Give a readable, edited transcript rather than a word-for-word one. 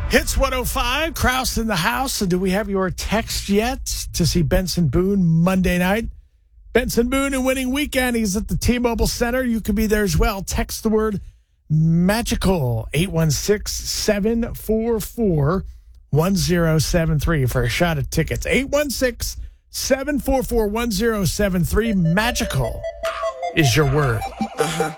Hits 105, Kraus in the house. So do we have your text yet to see Benson Boone Monday night? Benson Boone and Winning Weekend. He's at the T-Mobile Center. You could be there as well. Text the word magical, 816-744-1073 for a shot at tickets. 816-744-1073. Magical is your word.